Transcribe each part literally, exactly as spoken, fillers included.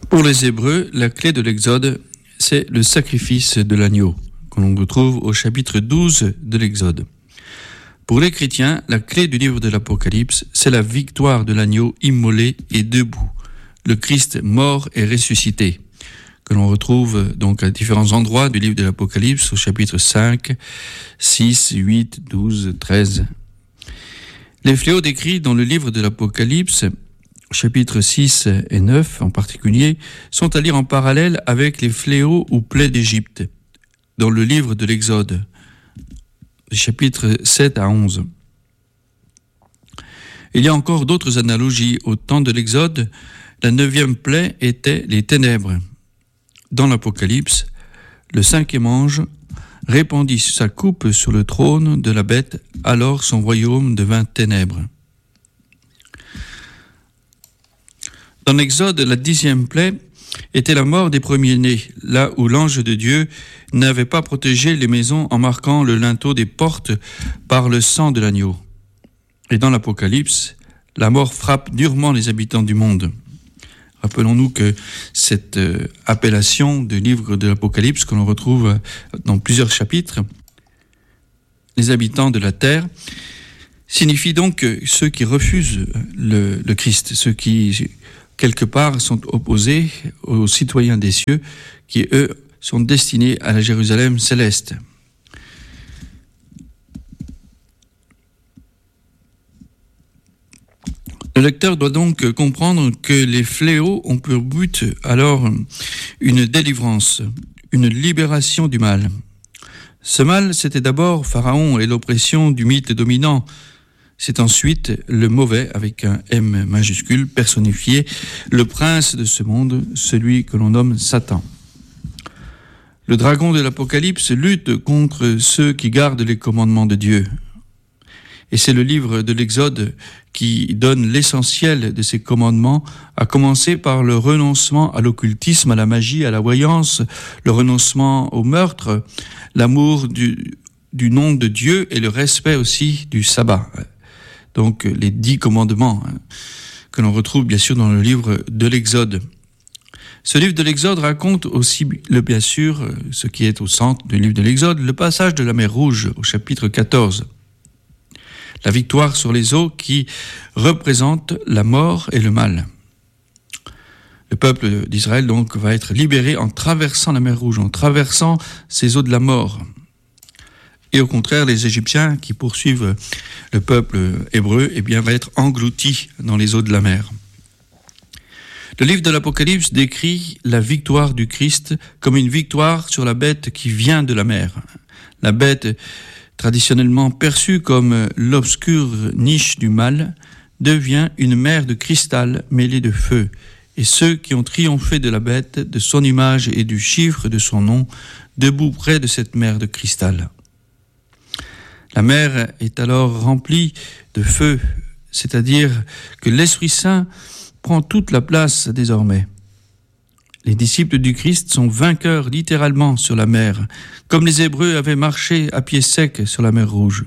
Pour les Hébreux, la clé de l'Exode, c'est le sacrifice de l'agneau, que l'on retrouve au chapitre douze de l'Exode. Pour les chrétiens, la clé du livre de l'Apocalypse, c'est la victoire de l'agneau immolé et debout, le Christ mort et ressuscité, que l'on retrouve donc à différents endroits du livre de l'Apocalypse, au chapitre cinq, six, huit, douze, treize. Les fléaux décrits dans le livre de l'Apocalypse, chapitres six et neuf en particulier, sont à lire en parallèle avec les fléaux ou plaies d'Égypte, dans le livre de l'Exode, chapitres sept à onze. Il y a encore d'autres analogies. Au temps de l'Exode, la neuvième plaie était les ténèbres. Dans l'Apocalypse, le cinquième ange répandit sa coupe sur le trône de la bête, alors son royaume devint ténèbres. Dans l'Exode, la dixième plaie était la mort des premiers-nés, là où l'ange de Dieu n'avait pas protégé les maisons en marquant le linteau des portes par le sang de l'agneau. Et dans l'Apocalypse, la mort frappe durement les habitants du monde. Rappelons-nous que cette euh, appellation du livre de l'Apocalypse, que l'on retrouve dans plusieurs chapitres, les habitants de la terre, signifie donc ceux qui refusent le, le Christ, ceux qui, quelque part, sont opposés aux citoyens des cieux, qui, eux, sont destinés à la Jérusalem céleste. Le lecteur doit donc comprendre que les fléaux ont pour but alors une délivrance, une libération du mal. Ce mal, c'était d'abord Pharaon et l'oppression du mythe dominant. C'est ensuite le mauvais, avec un M majuscule, personnifié, le prince de ce monde, celui que l'on nomme Satan. Le dragon de l'Apocalypse lutte contre ceux qui gardent les commandements de Dieu. Et c'est le livre de l'Exode qui donne l'essentiel de ces commandements, à commencer par le renoncement à l'occultisme, à la magie, à la voyance, le renoncement au meurtre, l'amour du, du nom de Dieu et le respect aussi du sabbat. Donc les dix commandements hein, que l'on retrouve bien sûr dans le livre de l'Exode. Ce livre de l'Exode raconte aussi, le, bien sûr, ce qui est au centre du livre de l'Exode, le passage de la mer Rouge au chapitre quatorze. La victoire sur les eaux qui représente la mort et le mal. Le peuple d'Israël donc va être libéré en traversant la mer Rouge, en traversant ces eaux de la mort. Et au contraire, les Égyptiens qui poursuivent le peuple hébreu, eh bien, va être engloutis dans les eaux de la mer. Le livre de l'Apocalypse décrit la victoire du Christ comme une victoire sur la bête qui vient de la mer. La bête traditionnellement perçue comme l'obscure niche du mal, devient une mer de cristal mêlée de feu. Et ceux qui ont triomphé de la bête, de son image et du chiffre de son nom, debout près de cette mer de cristal. La mer est alors remplie de feu, c'est-à-dire que l'Esprit Saint prend toute la place désormais. Les disciples du Christ sont vainqueurs littéralement sur la mer, comme les Hébreux avaient marché à pied sec sur la mer Rouge.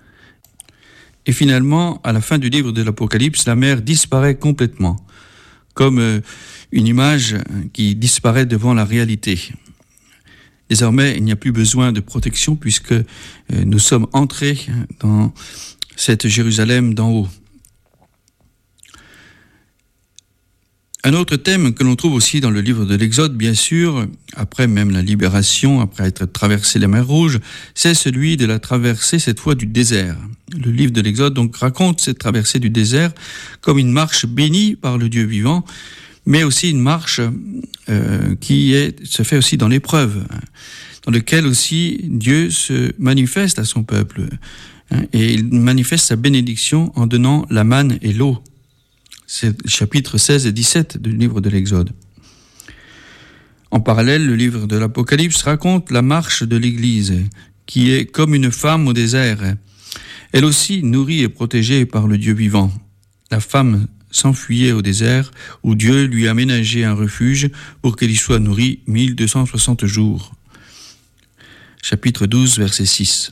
Et finalement, à la fin du livre de l'Apocalypse, la mer disparaît complètement, comme une image qui disparaît devant la réalité. Désormais, il n'y a plus besoin de protection puisque nous sommes entrés dans cette Jérusalem d'en haut. Un autre thème que l'on trouve aussi dans le livre de l'Exode, bien sûr, après même la libération, après être traversé la mer Rouge, c'est celui de la traversée, cette fois du désert. Le livre de l'Exode donc raconte cette traversée du désert comme une marche bénie par le Dieu vivant, mais aussi une marche euh, qui est, se fait aussi dans l'épreuve, dans laquelle aussi Dieu se manifeste à son peuple, hein, et il manifeste sa bénédiction en donnant la manne et l'eau. C'est le chapitre seize et dix-sept du livre de l'Exode. En parallèle, le livre de l'Apocalypse raconte la marche de l'Église, qui est comme une femme au désert. Elle aussi nourrie et protégée par le Dieu vivant. La femme s'enfuyait au désert, où Dieu lui a aménagé un refuge pour qu'elle y soit nourrie mille deux cent soixante jours. Chapitre douze, verset six.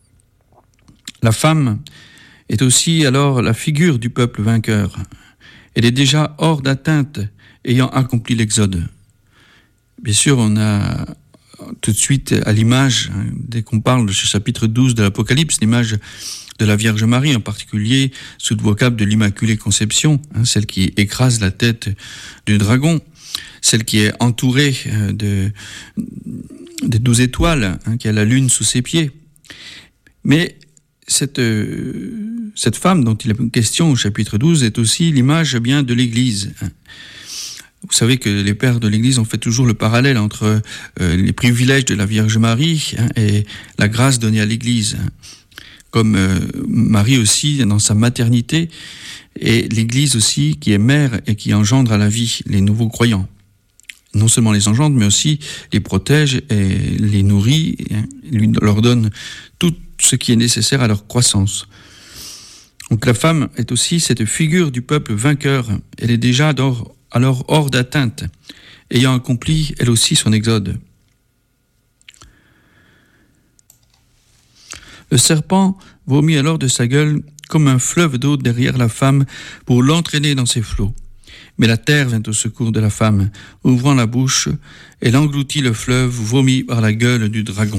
La femme est aussi alors la figure du peuple vainqueur. Elle est déjà hors d'atteinte, ayant accompli l'exode. Bien sûr, on a tout de suite à l'image, hein, dès qu'on parle de ce chapitre douze de l'Apocalypse, l'image de la Vierge Marie, en particulier sous le vocable de l'Immaculée Conception, hein, celle qui écrase la tête du dragon, celle qui est entourée de, de douze étoiles, hein, qui a la lune sous ses pieds. Mais cette, euh, cette femme dont il est question au chapitre douze est aussi l'image bien de l'Église. Vous savez que les pères de l'Église ont fait toujours le parallèle entre euh, les privilèges de la Vierge Marie, hein, et la grâce donnée à l'Église. Comme euh, Marie aussi dans sa maternité, et l'Église aussi qui est mère et qui engendre à la vie les nouveaux croyants. Non seulement les engendre, mais aussi les protège et les nourrit, et lui, leur donne tout ce qui est nécessaire à leur croissance. Donc la femme est aussi cette figure du peuple vainqueur. Elle est déjà alors, alors hors d'atteinte, ayant accompli elle aussi son exode. Le serpent vomit alors de sa gueule comme un fleuve d'eau derrière la femme pour l'entraîner dans ses flots. Mais la terre vient au secours de la femme, ouvrant la bouche, elle engloutit le fleuve vomi par la gueule du dragon.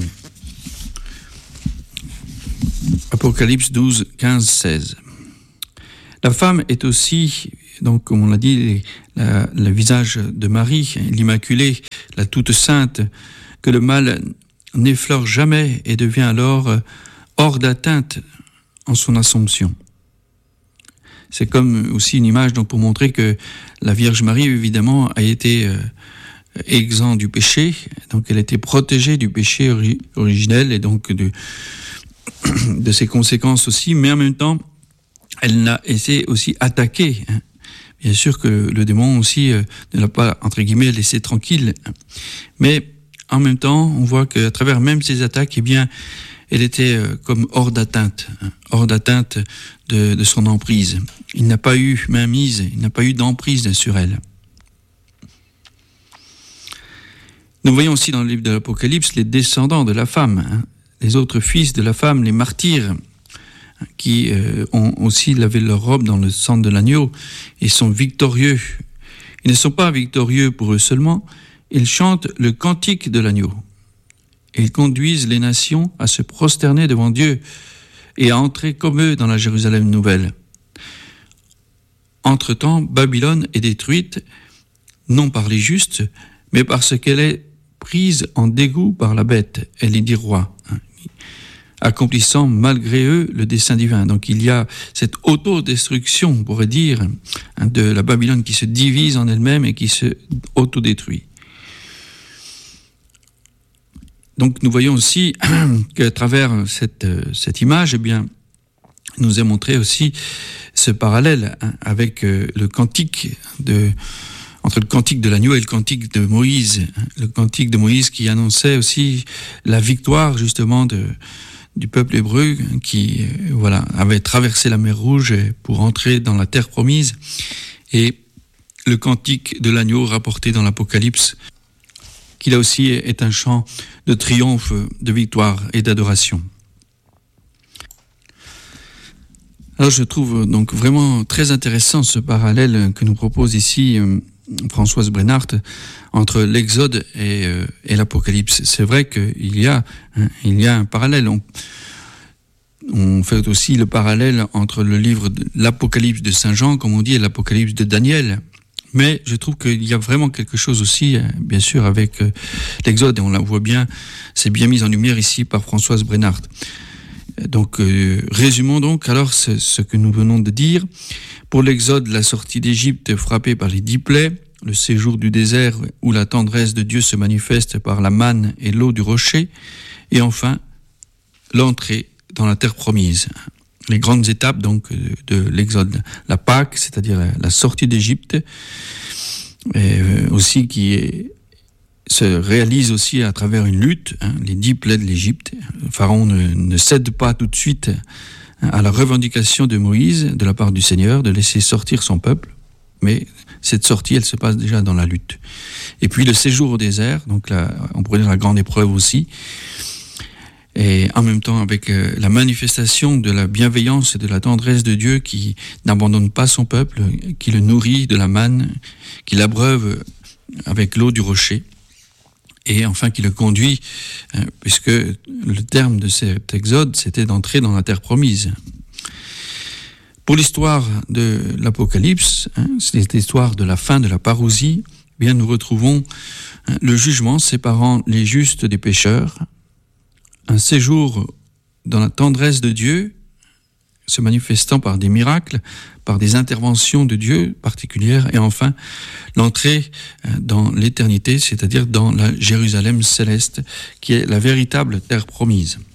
Apocalypse douze, quinze, seize. La femme est aussi, donc comme on l'a dit, la, le visage de Marie, l'Immaculée, la toute sainte, que le mal n'effleure jamais et devient alors hors d'atteinte en son assomption. C'est comme aussi une image donc, pour montrer que la Vierge Marie, évidemment, a été euh, exempte du péché, donc elle a été protégée du péché ori- originel et donc de, de ses conséquences aussi, mais en même temps, elle n'a été aussi attaquée. Hein. Bien sûr que le démon aussi euh, ne l'a pas, entre guillemets, laissée tranquille, hein. Mais en même temps, on voit qu'à travers même ces attaques, eh bien, elle était euh, comme hors d'atteinte, hein, hors d'atteinte de, de son emprise. Il n'a pas eu mainmise, il n'a pas eu d'emprise sur elle. Nous voyons aussi dans le livre de l'Apocalypse les descendants de la femme, hein, les autres fils de la femme, les martyrs, hein, qui euh, ont aussi lavé leur robe dans le sang de l'agneau et sont victorieux. Ils ne sont pas victorieux pour eux seulement, ils chantent le cantique de l'agneau. Ils conduisent les nations à se prosterner devant Dieu et à entrer comme eux dans la Jérusalem nouvelle. Entre-temps, Babylone est détruite, non par les justes, mais parce qu'elle est prise en dégoût par la bête, elle est dit roi, hein, accomplissant malgré eux le dessein divin. Donc il y a cette autodestruction, on pourrait dire, hein, de la Babylone qui se divise en elle-même et qui se autodétruit. Donc nous voyons aussi qu'à travers cette, cette image, eh bien, nous est montré aussi ce parallèle, hein, avec euh, le cantique de, entre le cantique de l'agneau et le cantique de Moïse. Hein, le cantique de Moïse qui annonçait aussi la victoire justement de, du peuple hébreu qui euh, voilà, avait traversé la mer Rouge pour entrer dans la terre promise. Et le cantique de l'agneau rapporté dans l'Apocalypse, qui là aussi est un chant de triomphe, de victoire et d'adoration. Alors je trouve donc vraiment très intéressant ce parallèle que nous propose ici euh, Françoise Brennart entre l'Exode et, euh, et l'Apocalypse. C'est vrai qu'il y a, hein, il y a un parallèle. On, on fait aussi le parallèle entre le livre de l'Apocalypse de Saint Jean, comme on dit, et l'Apocalypse de Daniel. Mais je trouve qu'il y a vraiment quelque chose aussi, bien sûr, avec euh, l'Exode, et on la voit bien, c'est bien mis en lumière ici par Françoise Brennart. Donc, euh, résumons donc alors ce, ce que nous venons de dire. Pour l'Exode, la sortie d'Égypte frappée par les dix plaies, le séjour du désert où la tendresse de Dieu se manifeste par la manne et l'eau du rocher, et enfin, l'entrée dans la terre promise. Les grandes étapes donc de l'Exode, la Pâque, c'est-à-dire la sortie d'Égypte, et aussi qui est, se réalise aussi à travers une lutte, hein, les dix plaies de l'Égypte. Le Pharaon ne, ne cède pas tout de suite à la revendication de Moïse de la part du Seigneur de laisser sortir son peuple, mais cette sortie, elle se passe déjà dans la lutte. Et puis le séjour au désert, donc là, on pourrait dire la grande épreuve aussi. et en même temps avec euh, la manifestation de la bienveillance et de la tendresse de Dieu qui n'abandonne pas son peuple, qui le nourrit de la manne, qui l'abreuve avec l'eau du rocher, et enfin qui le conduit, euh, puisque le terme de cet exode, c'était d'entrer dans la terre promise. Pour l'histoire de l'Apocalypse, hein, c'est l'histoire de la fin de la parousie, eh bien nous retrouvons hein, le jugement séparant les justes des pécheurs, un séjour dans la tendresse de Dieu, se manifestant par des miracles, par des interventions de Dieu particulières, et enfin l'entrée dans l'éternité, c'est-à-dire dans la Jérusalem céleste, qui est la véritable terre promise.